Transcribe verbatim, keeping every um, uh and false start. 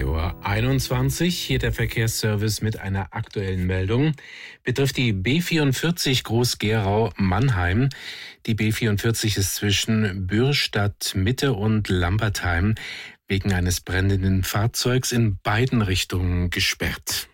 drei Uhr einundzwanzig, hier der Verkehrsservice mit einer aktuellen Meldung. Betrifft die B vierundvierzig Groß-Gerau-Mannheim. Die B vierundvierzig ist zwischen Bürstadt Mitte und Lambertheim wegen eines brennenden Fahrzeugs in beiden Richtungen gesperrt.